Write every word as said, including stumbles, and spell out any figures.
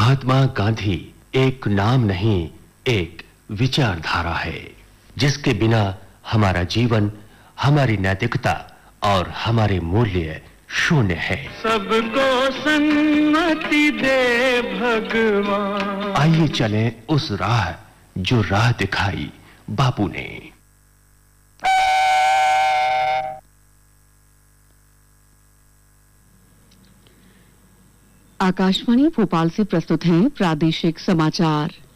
महात्मा गांधी एक नाम नहीं, एक विचारधारा है, जिसके बिना हमारा जीवन, हमारी नैतिकता और हमारे मूल्य शून्य है। सबको सन्मति दे भगवान। आइए चलें उस राह जो राह दिखाई बापू ने। आकाशवाणी भोपाल से प्रस्तुत हैं प्रादेशिक समाचार।